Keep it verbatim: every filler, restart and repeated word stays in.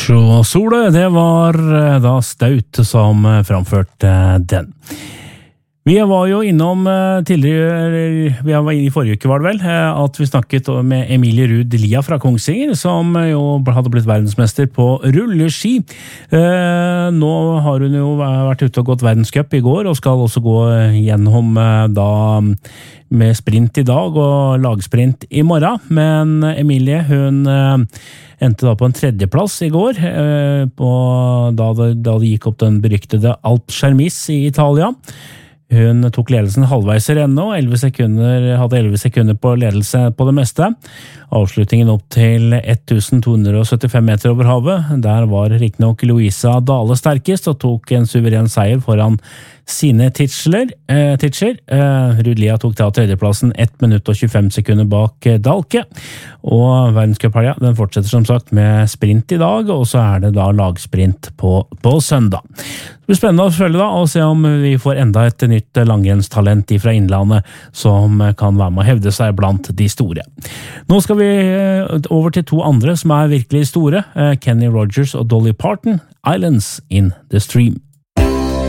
Så Sole, det var da Staut som framførte den. Vi var jo innom tidligere, vi var inne i forrige uke var det vel, at vi snakket med Emilie Ruud Lia fra Kongsvinger, som jo hadde blitt verdensmester på rulleski. Nå har hun jo vært ute og gått verdenscup i går, og skal også gå gjennom da med sprint i dag og lagsprint i morgen. Men Emilie, hun endte da på en tredjeplass i går, på, da, det, da det gikk opp den beryktede Alpe Cermis i Italia. Hun tok ledelsen halvveis i rennet, og elleve sekunder, hadde elleve sekunder på ledelse på det meste. Avslutningen opp til to hundre og syttifem meter over havet. Der var riktignok Louisa Dale sterkest, og tok en suveren seier foran sine Titcher. Eh, Titcher. Eh, Ruud Lia tok da tredjeplassen ett minutt og tjuefem sekunder bak Dalke. Og verdenscuphelga, den fortsetter som sagt med sprint i dag, og så er det da lagsprint på, på søndag. Det blir spennende å følge da, og se om vi får enda et nytt langrennstalent fra Innlandet som kan være med å hevde seg blant de store. Nå skal vi over til to andre som er virkelig store, Kenny Rogers og Dolly Parton, Islands in the Stream.